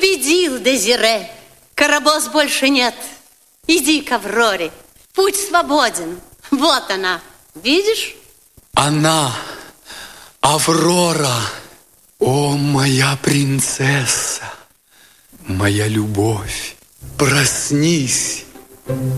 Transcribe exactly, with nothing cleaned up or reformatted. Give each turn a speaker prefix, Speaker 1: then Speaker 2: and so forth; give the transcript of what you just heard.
Speaker 1: победил Дезире. Карабос больше нет. Иди к Авроре. Путь свободен. Вот она. Видишь?
Speaker 2: Она, Аврора. О, моя принцесса, моя любовь, проснись.